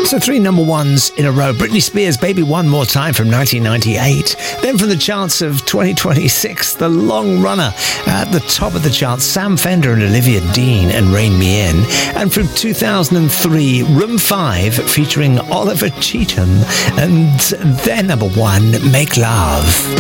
So 3 number ones in a row. Britney Spears, Baby One More Time from 1998. Then from the charts of 2026, the long runner at the top of the charts, Sam Fender and Olivia Dean and Rein Me In. And from 2003, Room 5 featuring Oliver Cheatham and their number one, Make Love.